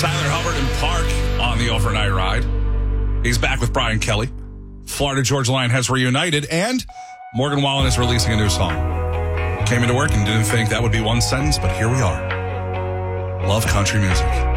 Tyler Hubbard and Park on the overnight ride. He's back with Brian Kelly. Florida Georgia Line has reunited, and Morgan Wallen is releasing a new song. Came into work and didn't think that would be one sentence, but here we are. Love country music.